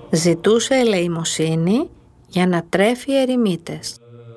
Ζητούσε ελεημοσύνη για να τρέφει ερημίτες.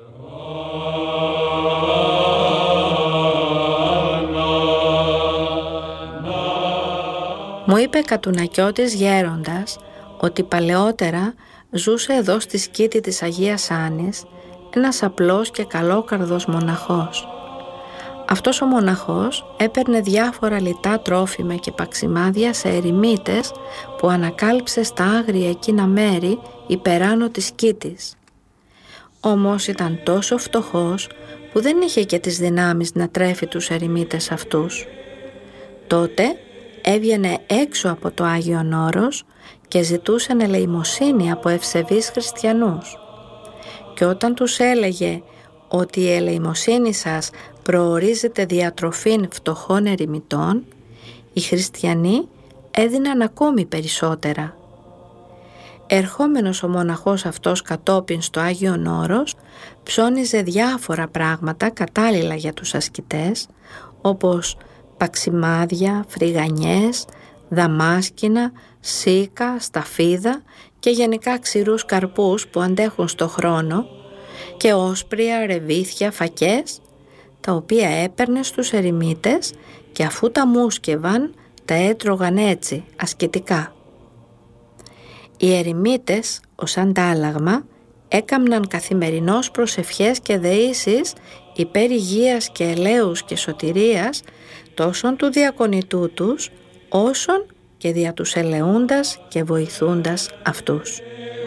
Μου είπε Κατουνακιώτης γέροντας ότι παλαιότερα ζούσε εδώ στη σκήτη της Αγίας Άνης ένας απλός και καλόκαρδος μοναχός. Αυτός ο μοναχός έπαιρνε διάφορα λιτά τρόφιμα και παξιμάδια σε ερημίτες που ανακάλυψε στα άγρια εκείνα μέρη υπεράνω της σκήτης. Όμως ήταν τόσο φτωχός που δεν είχε και τις δυνάμεις να τρέφει τους ερημίτες αυτούς. Τότε έβγαινε έξω από το Άγιον Όρος και ζητούσε ελεημοσύνη από ευσεβείς χριστιανούς. Και όταν τους έλεγε ότι η ελεημοσύνη σας προορίζεται διατροφήν φτωχών ερημιτών, οι χριστιανοί έδιναν ακόμη περισσότερα. Ερχόμενος ο μοναχός αυτός κατόπιν στο Άγιον Όρος, ψώνιζε διάφορα πράγματα κατάλληλα για τους ασκητές, όπως παξιμάδια, φρυγανιές, δαμάσκηνα, σίκα, σταφίδα και γενικά ξηρούς καρπούς που αντέχουν στο χρόνο και όσπρια, ρεβίθια, φακές, τα οποία έπαιρνε στους ερημίτες και αφού τα μούσκευαν τα έτρωγαν έτσι ασκητικά. Οι ερημίτες ως αντάλλαγμα έκαμναν καθημερινώς προσευχές και δεήσεις υπέρ υγείας και ελέους και σωτηρίας τόσον του διακονητού τους όσον και δια τους ελεούντας και βοηθούντας αυτούς.